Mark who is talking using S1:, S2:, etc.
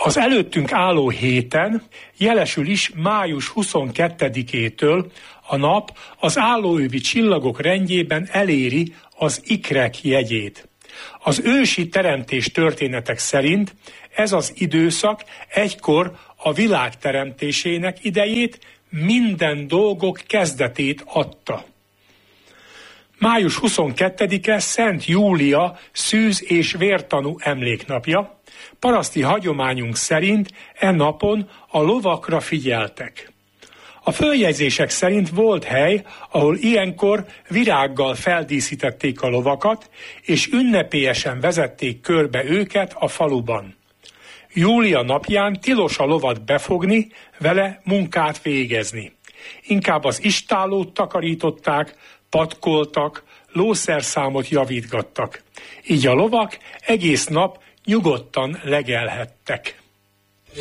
S1: Az előttünk álló héten jelesül is május 22-től a nap az állóövi csillagok rendjében eléri az ikrek jegyét. Az ősi teremtés történetek szerint ez az időszak egykor a világ teremtésének idejét, minden dolgok kezdetét adta. Május 22-e Szent Júlia szűz- és vértanú emléknapja. Paraszti hagyományunk szerint e napon a lovakra figyeltek. A följegyzések szerint volt hely, ahol ilyenkor virággal feldíszítették a lovakat, és ünnepélyesen vezették körbe őket a faluban. Júlia napján tilos a lovat befogni, vele munkát végezni. Inkább az istállót takarították, patkoltak, lószerszámot javítgattak. Így a lovak egész nap nyugodtan legelhettek.